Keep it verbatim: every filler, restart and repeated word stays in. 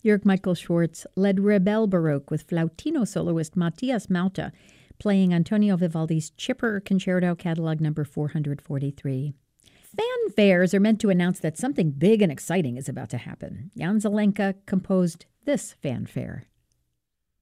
Jörg Michael Schwartz led Rebel Baroque with flautino soloist Matthias Mauta playing Antonio Vivaldi's Chipper Concerto Catalog number four hundred forty-three. Fanfares are meant to announce that something big and exciting is about to happen. Jan Zelenka composed this fanfare.